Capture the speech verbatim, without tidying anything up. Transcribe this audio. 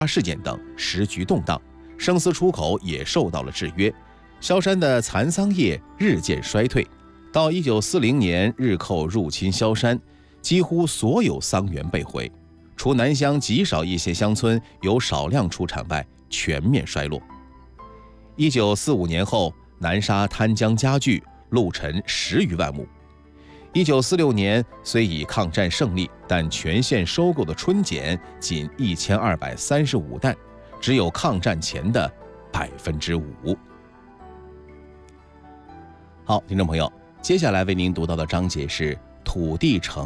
事件等时局动荡，生丝出口也受到了制约，萧山的蚕桑业日渐衰退。到一九四零年，日寇入侵萧山，几乎所有桑园被毁，除南乡极少一些乡村有少量出产外，全面衰落。一九四五年后，南沙滩江加剧，陆沉十余万亩。一九四六年虽以抗战胜利，但全县收购的春碱仅一千二百三十五担，只有抗战前的百分之五。好，听众朋友，接下来为您读到的章节是土地成